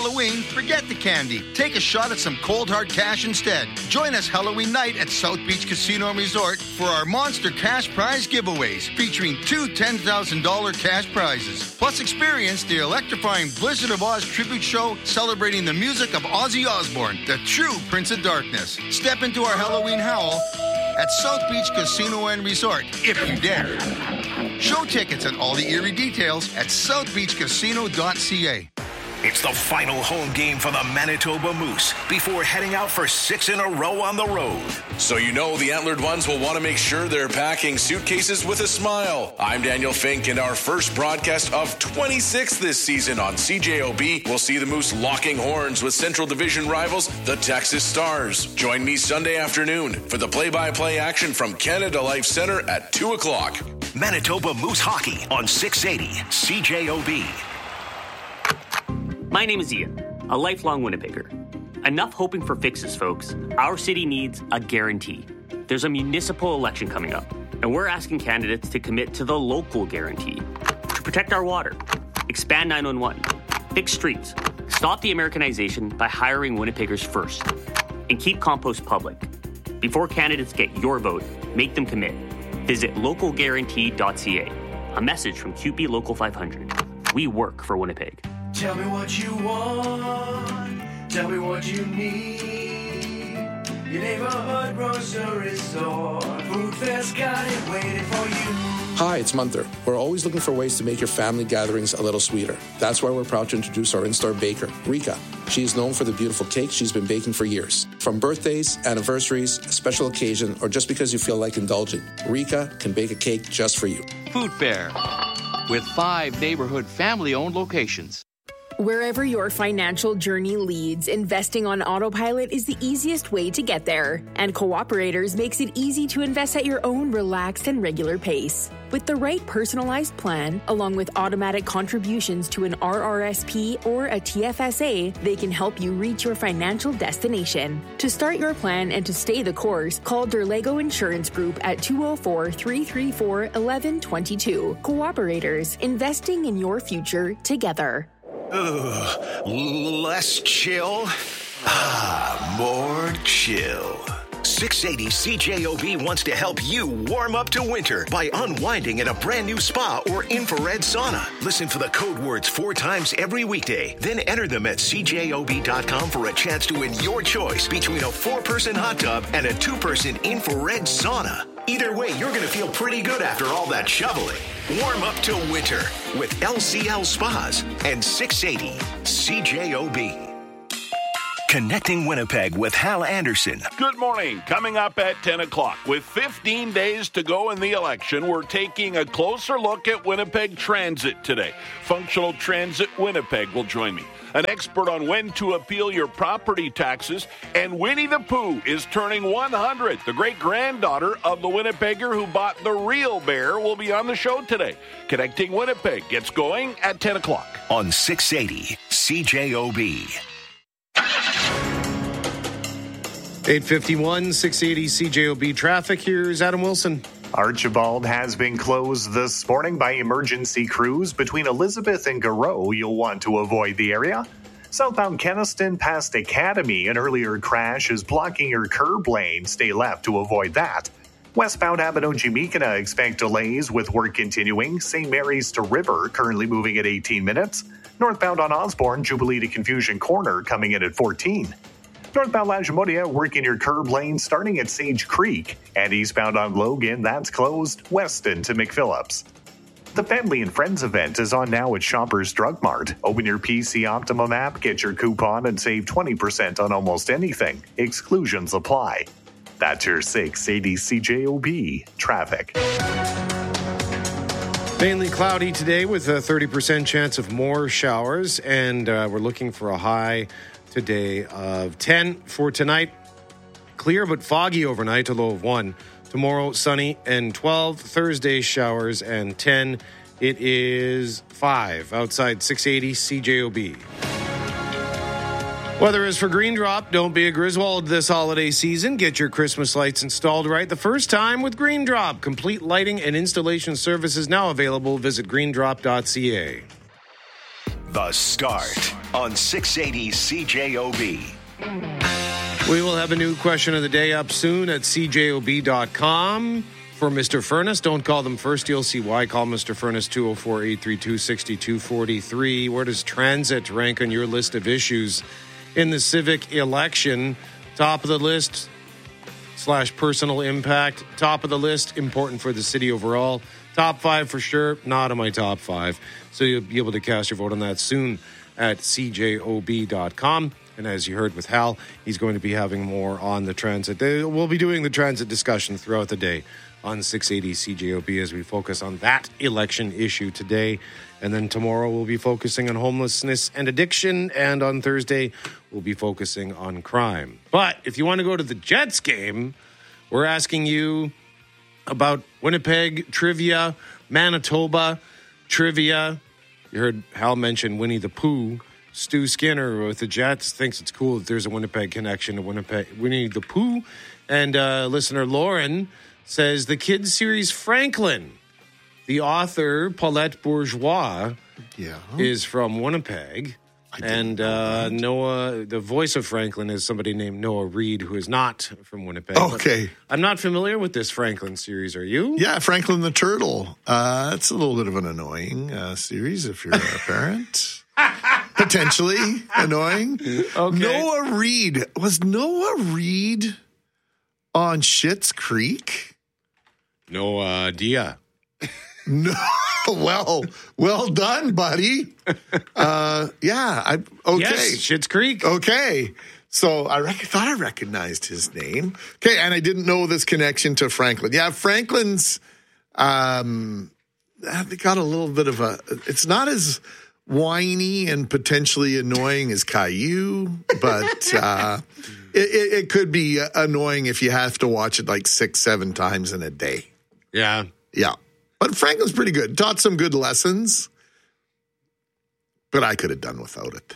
Halloween, forget the candy. Take a shot at some cold hard cash instead. Join us Halloween night at South Beach Casino and Resort for our monster cash prize giveaways featuring 2 $10,000 cash prizes. Plus experience the electrifying Blizzard of Oz tribute show celebrating the music of Ozzy Osbourne, the true Prince of Darkness. Step into our Halloween howl at South Beach Casino and Resort, if you dare. Show tickets and all the eerie details at southbeachcasino.ca. It's the final home game for the Manitoba Moose before heading out for 6 in a row on the road. So you know the Antlered Ones will want to make sure they're packing suitcases with a smile. I'm Daniel Fink, and our first broadcast of 26 this season on CJOB will see the Moose locking horns with Central Division rivals, the Texas Stars. Join me Sunday afternoon for the play-by-play action from Canada Life Centre at 2 o'clock. Manitoba Moose Hockey on 680 CJOB. My name is Ian, a lifelong Winnipegger. Enough hoping for fixes, folks. Our city needs a guarantee. There's a municipal election coming up, and we're asking candidates to commit to the local guarantee. To protect our water, expand 911, fix streets, stop the Americanization by hiring Winnipeggers first, and keep compost public. Before candidates get your vote, make them commit. Visit localguarantee.ca. A message from QP Local 500. We work for Winnipeg. Tell me what you want, tell me what you need. Your neighborhood grocery store, Food Fair's got it waiting for you. Hi, it's Munther. We're always looking for ways to make your family gatherings a little sweeter. That's why we're proud to introduce our in-store baker, Rika. She is known for the beautiful cake she's been baking for years. From birthdays, anniversaries, a special occasion, or just because you feel like indulging, Rika can bake a cake just for you. Food Fair, with 5 neighborhood family-owned locations. Wherever your financial journey leads, investing on autopilot is the easiest way to get there. And Cooperators makes it easy to invest at your own relaxed and regular pace. With the right personalized plan, along with automatic contributions to an RRSP or a TFSA, they can help you reach your financial destination. To start your plan and to stay the course, call Derlego Insurance Group at 204-334-1122. Cooperators, investing in your future together. Ugh, less chill, more chill. 680 CJOB wants to help you warm up to winter by unwinding in a brand new spa or infrared sauna. Listen for the code words 4 times every weekday, then enter them at CJOB.com for a chance to win your choice between a 4-person hot tub and a 2-person infrared sauna. Either way, you're going to feel pretty good after all that shoveling. Warm up to winter with LCL Spas and 680 CJOB. Connecting Winnipeg with Hal Anderson. Good morning. Coming up at 10 o'clock. With 15 days to go in the election, we're taking a closer look at Winnipeg Transit today. Functional Transit Winnipeg will join me. An expert on when to appeal your property taxes. And Winnie the Pooh is turning 100. The great-granddaughter of the Winnipegger who bought the real bear will be on the show today. Connecting Winnipeg gets going at 10 o'clock. On 680 CJOB. 8:51, 680 CJOB traffic. Here's Adam Wilson. Archibald has been closed this morning by emergency crews between Elizabeth and Garreau. You'll want to avoid the area. Southbound Kenaston past Academy, an earlier crash is blocking your curb lane. Stay left to avoid that. Westbound Abinogi-Mekina expect delays with work continuing. St. Mary's to River currently moving at 18 minutes. Northbound on Osborne, Jubilee to Confusion Corner coming in at 14. Northbound Lajimodia, working your curb lane starting at Sage Creek. And eastbound on Logan, that's closed. Weston to McPhillips. The Family and Friends event is on now at Shoppers Drug Mart. Open your PC Optimum app, get your coupon, and save 20% on almost anything. Exclusions apply. That's your 680 CJOB traffic. Mainly cloudy today with a 30% chance of more showers, and we're looking for a high today of 10 for tonight. Clear but foggy overnight, a low of 1. Tomorrow, sunny and 12. Thursday, showers and 10. It is 5 outside 680 CJOB. Weather is for Green Drop. Don't be a Griswold this holiday season. Get your Christmas lights installed right the first time with Green Drop. Complete lighting and installation services now available. Visit greendrop.ca. The Start. on 680 CJOB. We will have a new question of the day up soon at cjob.com for Mr. Furnace. Don't call them first. You'll see why. Call Mr. Furnace 204-832-6243. Where does transit rank on your list of issues in the civic election? Top of the list / personal impact. Top of the list, important for the city overall. Top 5 for sure, not in my top 5. So you'll be able to cast your vote on that soon at cjob.com. And as you heard with Hal, he's going to be having more on the transit. We'll be doing the transit discussion throughout the day on 680 CJOB as we focus on that election issue today. And then tomorrow we'll be focusing on homelessness and addiction. And on Thursday, we'll be focusing on crime. But if you want to go to the Jets game, we're asking you about Winnipeg trivia, Manitoba trivia. You heard Hal mention Winnie the Pooh. Stu Skinner with the Jets thinks it's cool that there's a Winnipeg connection to Winnie the Pooh. And listener Lauren says the kids series Franklin, the author Paulette Bourgeois is from Winnipeg. And Noah, the voice of Franklin, is somebody named Noah Reed, who is not from Winnipeg. Okay. I'm not familiar with this Franklin series. Are you? Yeah, Franklin the Turtle. It's a little bit of an annoying series if you're a parent. Potentially annoying. Okay. Noah Reed. Was Noah Reed on Schitt's Creek? No idea. No. Well done, buddy. Okay. Yes, Schitt's Creek. Okay. So I thought I recognized his name. Okay, and I didn't know this connection to Franklin. Yeah, Franklin's they got a little bit of a, it's not as whiny and potentially annoying as Caillou, but it could be annoying if you have to watch it like 6-7 times in a day. Yeah. Yeah. But Franklin's pretty good. Taught some good lessons, but I could have done without it.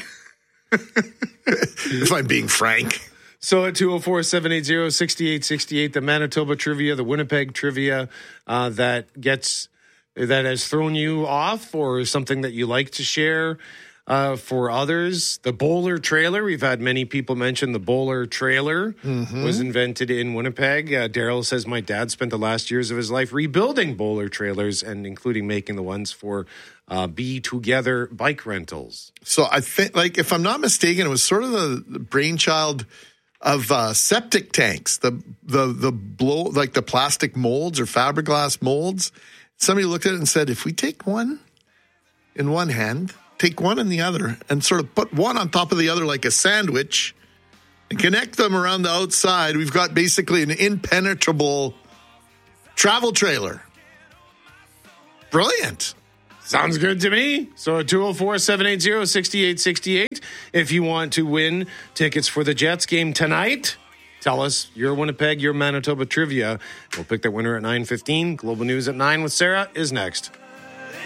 If I'm being frank. So at 204-780-6868, the Manitoba trivia, the Winnipeg trivia that has thrown you off or something that you like to share for others. The Bowler trailer. We've had many people mention the Bowler trailer was invented in Winnipeg. Daryl says, my dad spent the last years of his life rebuilding Bowler trailers and including making the ones for Be Together bike rentals. So I think, like, if I'm not mistaken, it was sort of the brainchild of septic tanks, the blow, like the plastic molds or fiberglass molds. Somebody looked at it and said, if we take one in one hand, take one in the other, and sort of put one on top of the other like a sandwich and connect them around the outside, we've got basically an impenetrable travel trailer. Brilliant. Sounds good to me. So 204-780-6868. If you want to win tickets for the Jets game tonight, tell us your Winnipeg, your Manitoba trivia. We'll pick that winner at 9:15. Global News at 9 with Sarah is next.